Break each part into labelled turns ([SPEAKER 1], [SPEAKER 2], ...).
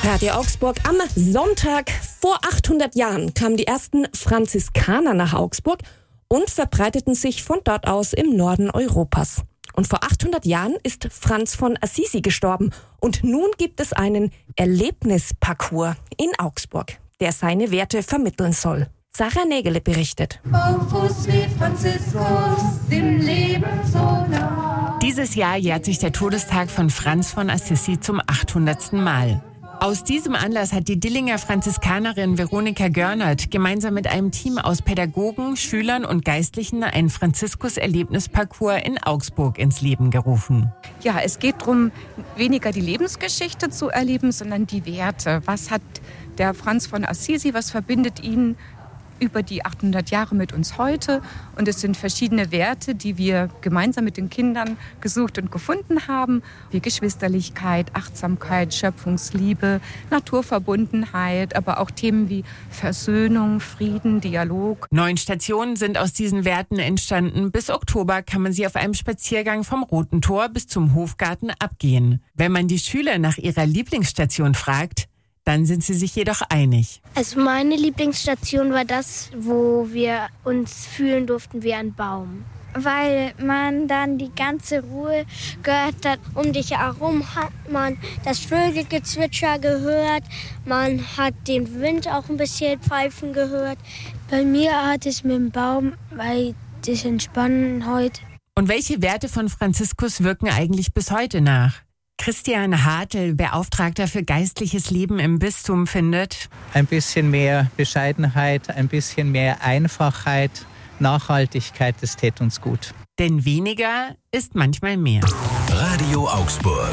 [SPEAKER 1] Radio Augsburg am Sonntag. Vor 800 Jahren kamen die ersten Franziskaner nach Augsburg und verbreiteten sich von dort aus im Norden Europas. Und vor 800 Jahren ist Franz von Assisi gestorben. Und nun gibt es einen Erlebnisparcours in Augsburg, der seine Werte vermitteln soll. Sarah Nägele berichtet.
[SPEAKER 2] Fuß wie Franziskus, dem Leben so nah.
[SPEAKER 3] Dieses Jahr jährt sich der Todestag von Franz von Assisi zum 800. Mal. Aus diesem Anlass hat die Dillinger Franziskanerin Veronika Görnert gemeinsam mit einem Team aus Pädagogen, Schülern und Geistlichen einen Franziskus-Erlebnisparcours in Augsburg ins Leben gerufen.
[SPEAKER 4] Ja, es geht darum, weniger die Lebensgeschichte zu erleben, sondern die Werte. Was hat der Franz von Assisi, was verbindet ihn über die 800 Jahre mit uns heute? Und es sind verschiedene Werte, die wir gemeinsam mit den Kindern gesucht und gefunden haben, wie Geschwisterlichkeit, Achtsamkeit, Schöpfungsliebe, Naturverbundenheit, aber auch Themen wie Versöhnung, Frieden, Dialog.
[SPEAKER 3] 9 Stationen sind aus diesen Werten entstanden. Bis Oktober kann man sie auf einem Spaziergang vom Roten Tor bis zum Hofgarten abgehen. Wenn man die Schüler nach ihrer Lieblingsstation fragt, dann sind sie sich jedoch einig.
[SPEAKER 5] Also meine Lieblingsstation war das, wo wir uns fühlen durften wie ein Baum. Weil man dann die ganze Ruhe gehört hat. Um dich herum hat man das Vögelgezwitscher gehört. Man hat den Wind auch ein bisschen pfeifen gehört. Bei mir hat es mit dem Baum, weil das Entspannen heute.
[SPEAKER 3] Und welche Werte von Franziskus wirken eigentlich bis heute nach? Christian Hartl, Beauftragter für geistliches Leben im Bistum, findet:
[SPEAKER 6] Ein bisschen mehr Bescheidenheit, ein bisschen mehr Einfachheit, Nachhaltigkeit, das tät uns gut.
[SPEAKER 3] Denn weniger ist manchmal mehr.
[SPEAKER 7] Radio Augsburg.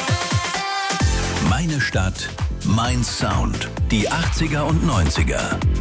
[SPEAKER 7] Meine Stadt, mein Sound. Die 80er und 90er.